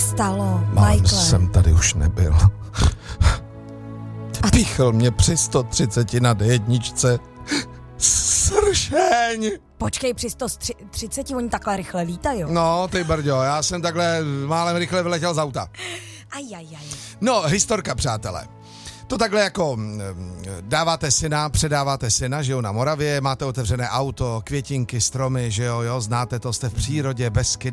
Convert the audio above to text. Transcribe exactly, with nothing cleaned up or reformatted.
stalo, Málem Michael? jsem tady už nebyl. Píchl mě při sto třicet na dé jedničce. Sršeň! Počkej, při sto třicet oni takhle rychle lítají. No, ty brďo, já jsem takhle málem rychle vyletěl z auta. Ajajaj. No, historka, přátelé. To takhle jako dáváte syna, předáváte syna, že jo, na Moravě, máte otevřené auto, květinky, stromy, že jo, jo, znáte to, jste v přírodě, Beskydy.